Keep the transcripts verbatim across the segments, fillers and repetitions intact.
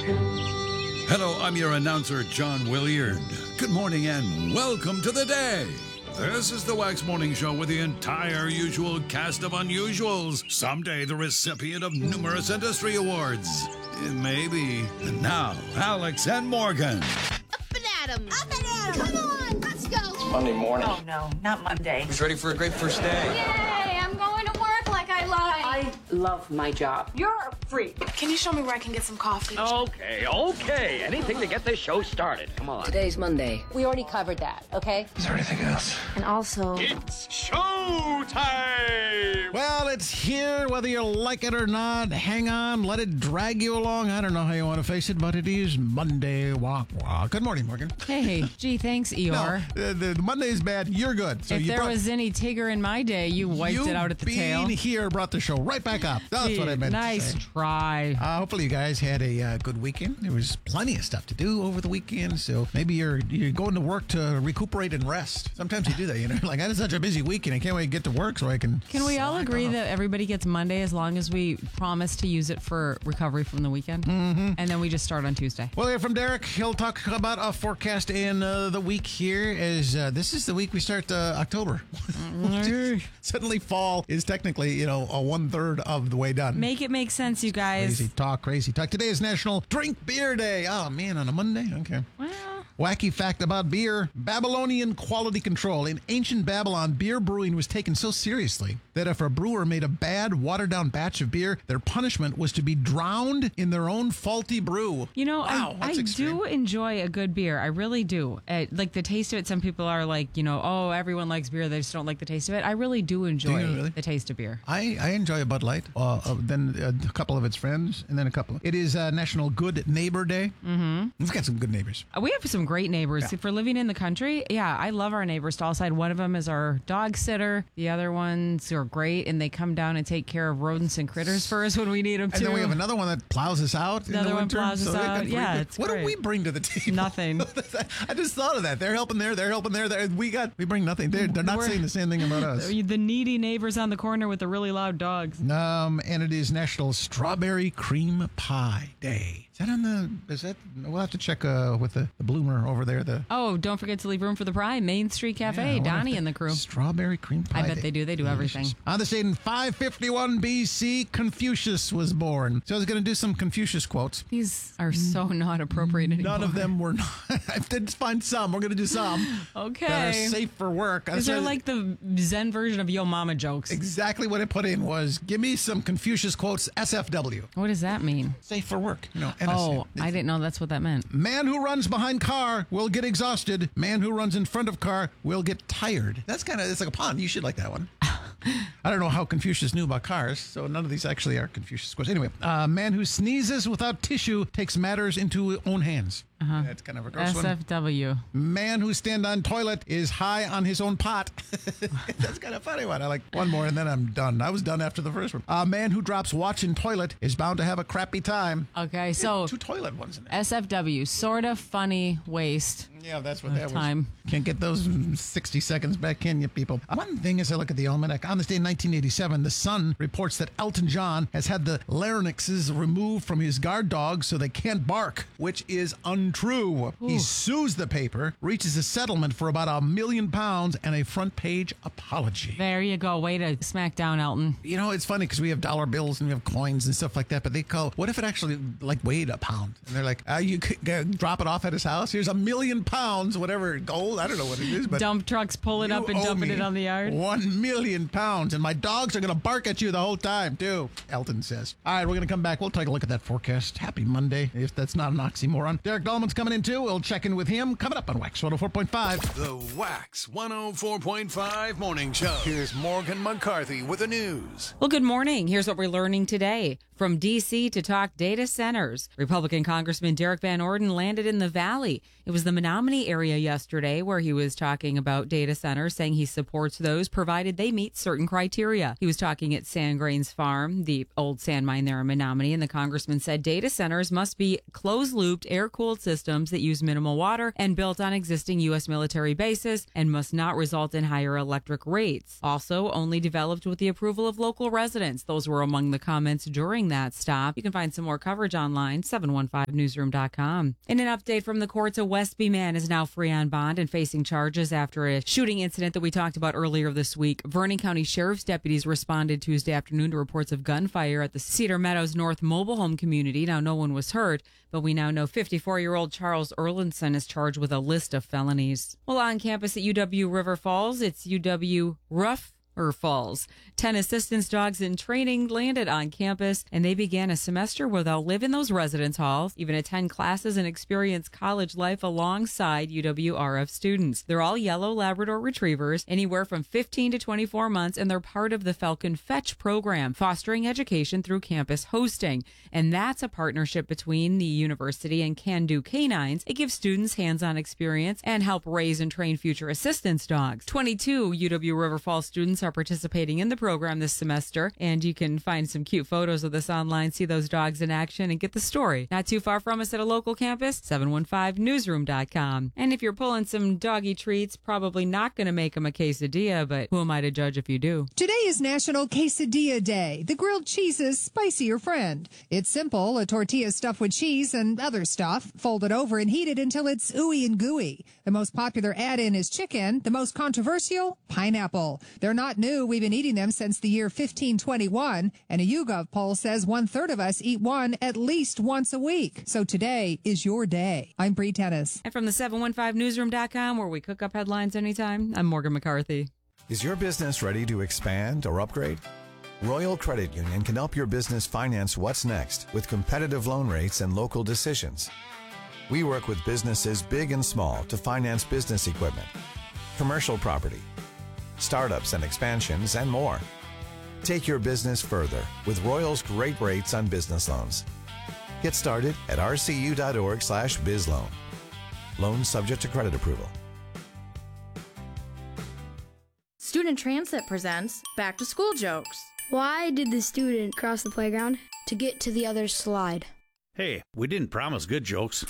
Hello, I'm your announcer, John Williard. Good morning and welcome to the day. This is the Wax Morning Show with the entire usual cast of unusuals. Someday the recipient of numerous industry awards. Maybe. And now, Alex and Morgan. Up and at 'em! Up and at 'em! Come on, let's go! Monday morning. Oh, no, not Monday. Who's ready for a great first day? Yay, I'm going to work like I like. I love my job. You're a freak. Can you show me where I can get some coffee? Okay, okay. Anything to get this show started. Come on. Today's Monday. We already covered that, okay? Is there anything else? And also... It's showtime! Well, it's here, whether you like it or not. Hang on, let it drag you along. I don't know how you want to face it, but it is Monday. Walk, walk. Good morning, Morgan. Hey, gee, thanks, Eeyore. No, the, the Monday's bad. You're good. So if you there brought, was any Tigger in my day, you wiped you it out at the being tail. here brought the show right back up. That's Gee, what I meant nice to say. try. Uh, hopefully you guys had a uh, good weekend. There was plenty of stuff to do over the weekend, so maybe you're you're going to work to recuperate and rest. Sometimes you do that, you know. Like, I had such a busy weekend, I can't wait to get to work so I can. Can we all slack agree off. that everybody gets Monday as long as we promise to use it for recovery from the weekend? Mm-hmm. And then we just start on Tuesday. We'll hear from Derek. He'll talk about a forecast in uh, the week here. As uh, this is the week we start uh, October. Suddenly, fall is technically, you know, a one third of the way done. Make it make sense, you guys. Crazy talk, crazy talk. Today is National Drink Beer Day. Oh man, on a Monday. Okay. Well, Wacky fact about beer. Babylonian quality control. In ancient Babylon, beer brewing was taken so seriously that if a brewer made a bad, watered-down batch of beer, their punishment was to be drowned in their own faulty brew. you know, Wow, I, that's I extreme. do enjoy a good beer. I really do. Uh, like the taste of it, some people are like, you know, oh, everyone likes beer. They just don't like the taste of it. I really do enjoy you really? the taste of beer. I, I enjoy a Bud Light, uh, uh, then a couple of its friends, and then a couple. It is uh, National Good Neighbor Day. Mm-hmm. We've got some good neighbors. Uh, We have some great neighbors. For living in the country, yeah, I love our neighbors to all sides. One of them is our dog sitter. The other ones are great, and they come down and take care of rodents and critters for us when we need them to. And then we have another one that plows us out in Another the one winter. plows us they got out. free Yeah, beer. it's What do great. we bring to the table? Nothing. I just thought of that. They're helping there. They're helping there. They're, we got. We bring nothing. They're, they're not We're- saying the same thing about us. The needy neighbors on the corner with the really loud dogs. Um, and it is National Strawberry Cream Pie Day. Is that on the? Is that? We'll have to check uh, with the, the bloomer over there. The Oh, don't forget to leave room for the pie. Main Street Yeah, I Cafe, wonder if Donnie they- and the crew. Strawberry Cream Pie I bet Day. they do. They do Delicious. everything. On this date in five fifty-one B C, Confucius was born. So I was going to do some Confucius quotes. These are so not appropriate anymore. None of them were. Not, I did find some. We're going to do some Okay. that are safe for work. These I are said- like the Zen version of Yo Mama jokes. Exactly what I put in was, give me some Confucius quotes, S F W. What does that mean? Safe for work. You know, Oh, I didn't know that's what that meant. Man who runs behind car will get exhausted. Man who runs in front of car will get tired. That's kind of, it's like a pun. You should like that one. I don't know how Confucius knew about cars, so none of these actually are Confucius quotes. Anyway, uh, man who sneezes without tissue takes matters into his own hands. Uh-huh. That's kind of a gross one. S F W. Man who stand on toilet is high on his own pot. That's kind of funny one. I like one more and then I'm done. I was done after the first one. A man who drops watch in toilet is bound to have a crappy time. Okay, so Two toilet ones in there. S F W, sort of funny waste. Yeah, that's what of that time. was. Can't get those in sixty seconds back in, you people. One thing as I look at the almanac, on this day in nineteen eighty-seven, The Sun reports that Elton John has had the larynxes removed from his guard dogs so they can't bark, which is untrue. He sues the paper, reaches a settlement for about a million pounds and a front page apology. There you go. Way to smack down, Elton. You know, it's funny because we have dollar bills and we have coins and stuff like that, but they call, what if it actually like weighed a pound? And they're like, uh, you could uh, drop it off at his house. Here's a million pounds, whatever, gold. I don't know what it is, but Dump trucks pulling you up and owe dumping me it on the yard. One million pounds, and my dogs are going to bark at you the whole time, too, Elton says. All right, we're going to come back. We'll take a look at that forecast. Happy Monday, if that's not an oxymoron. Derek Dahlman's coming in, too. We'll check in with him coming up on Wax one oh four point five. The Wax one oh four point five Morning Show. Here's Morgan McCarthy with the news. Well, good morning. Here's what we're learning today. From D C to talk data centers, Republican Congressman Derek Van Orden landed in the Valley. It was the Menominee area yesterday where he was talking about data centers, saying he supports those provided they meet certain criteria. He was talking at Sandgrains Farm, the old sand mine there in Menominee, and the congressman said data centers must be closed-looped, air-cooled systems that use minimal water and built on existing U S military bases and must not result in higher electric rates. Also, only developed with the approval of local residents. Those were among the comments during that stop. You can find some more coverage online, seven one five newsroom dot com. In an update from the courts, a Westby man is now free on bond and facing charges after a shooting incident that we talked about earlier this week. Vernon County Sheriff's deputies responded Tuesday afternoon to reports of gunfire at the Cedar Meadows North mobile home community. Now, no one was hurt, but we now know fifty-four-year-old Charles Erlinson is charged with a list of felonies. Well, on campus at U W River Falls, it's U W Rough Or Falls. Ten assistance dogs in training landed on campus, and they began a semester where they'll live in those residence halls, even attend classes and experience college life alongside U W R F students. They're all yellow Labrador retrievers, anywhere from fifteen to twenty-four months, and they're part of the Falcon Fetch program, fostering education through campus hosting. And that's a partnership between the university and Can Do Canines. It gives students hands-on experience and help raise and train future assistance dogs. twenty-two U W River Falls students are participating in the program this semester, and you can find some cute photos of this online, see those dogs in action, and get the story. Not too far from us at a local campus, seven one five newsroom dot com. And if you're pulling some doggy treats, probably not going to make them a quesadilla, but who am I to judge if you do? Today is National Quesadilla Day, the grilled cheese's spicier friend. It's simple, a tortilla stuffed with cheese and other stuff, folded over and heated until it's ooey and gooey. The most popular add-in is chicken, the most controversial, pineapple. They're not new. We've been eating them since the year fifteen twenty-one, and a YouGov poll says one-third of us eat one at least once a week. So today is your day. I'm Bree Tennis. And from the seven one five newsroom dot com, where we cook up headlines anytime, I'm Morgan McCarthy. Is your business ready to expand or upgrade? Royal Credit Union can help your business finance what's next with competitive loan rates and local decisions. We work with businesses big and small to finance business equipment, commercial property, startups and expansions, and more. Take your business further with Royal's great rates on business loans. Get started at r c u dot org slash biz loan. Loans subject to credit approval. Student Transit presents Back to School Jokes. Why did the student cross the playground? To get to the other slide. Hey, we didn't promise good jokes.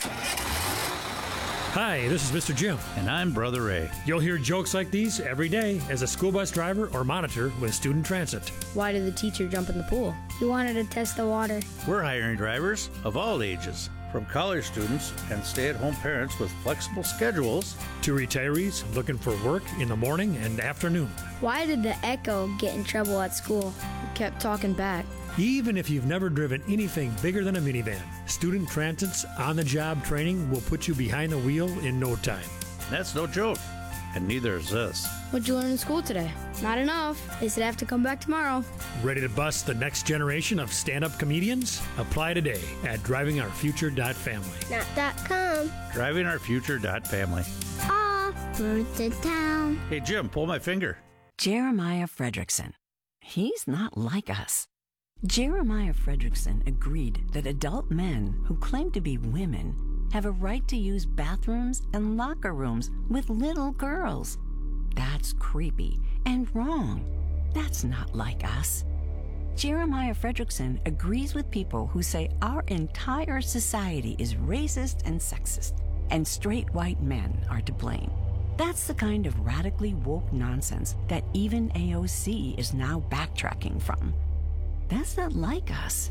Hi, this is Mister Jim. And I'm Brother Ray. You'll hear jokes like these every day as a school bus driver or monitor with Student Transit. Why did the teacher jump in the pool? He wanted to test the water. We're hiring drivers of all ages, from college students and stay-at-home parents with flexible schedules to retirees looking for work in the morning and afternoon. Why did the Echo get in trouble at school? He kept talking back. Even if you've never driven anything bigger than a minivan, Student Transit's on-the-job training will put you behind the wheel in no time. That's no joke, and neither is this. What'd you learn in school today? Not enough. They said I have to come back tomorrow. Ready to bust the next generation of stand-up comedians? Apply today at driving our future dot family. Not dot com. driving our future dot family. Off to town. Hey, Jim, pull my finger. Jeremiah Fredrickson. He's not like us. Jeremiah Fredrickson agreed that adult men who claim to be women have a right to use bathrooms and locker rooms with little girls. That's creepy and wrong. That's not like us. Jeremiah Fredrickson agrees with people who say our entire society is racist and sexist, and straight white men are to blame. That's the kind of radically woke nonsense that even A O C is now backtracking from. That's not like us.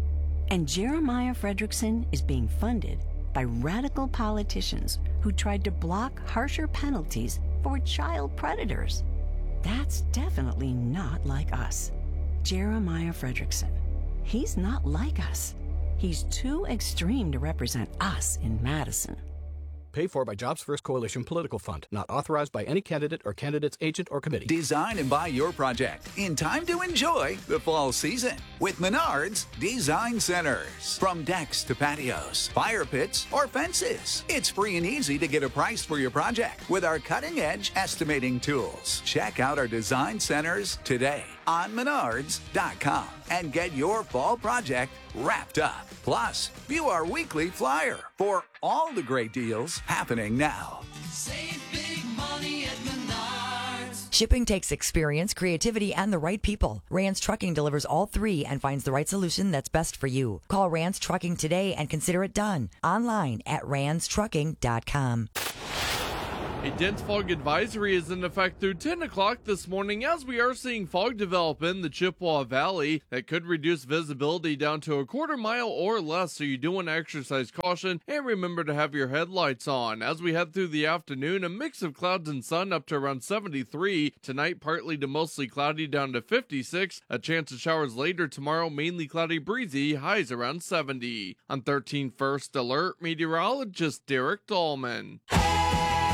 And Jeremiah Fredrickson is being funded by radical politicians who tried to block harsher penalties for child predators. That's definitely not like us. Jeremiah Fredrickson. He's not like us. He's too extreme to represent us in Madison. Paid for by Jobs First Coalition Political Fund. Not authorized by any candidate or candidate's agent or committee. Design and buy your project in time to enjoy the fall season with Menards Design Centers. From decks to patios, fire pits, or fences, it's free and easy to get a price for your project with our cutting-edge estimating tools. Check out our design centers today on menards dot com and get your fall project wrapped up. Plus, view our weekly flyer for all the great deals happening now. Save big money at Menards. Shipping takes experience, creativity, and the right people. Rance Trucking delivers all three and finds the right solution that's best for you. Call Rance Trucking today and consider it done. Online at rance trucking dot com. A dense fog advisory is in effect through ten o'clock this morning as we are seeing fog develop in the Chippewa Valley that could reduce visibility down to a quarter mile or less, so you do want to exercise caution and remember to have your headlights on. As we head through the afternoon, a mix of clouds and sun up to around seventy-three. Tonight, partly to mostly cloudy down to fifty-six. A chance of showers later tomorrow, mainly cloudy, breezy, highs around seventy. On thirteen First Alert, meteorologist Derek Dahlman.